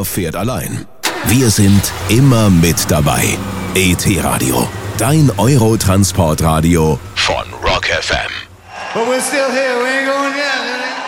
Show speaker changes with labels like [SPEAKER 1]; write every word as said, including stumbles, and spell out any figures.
[SPEAKER 1] fährt allein. Wir sind immer mit dabei. E T-Radio, dein Eurotransportradio von Rock F M.
[SPEAKER 2] But we're still here, we ain't going down.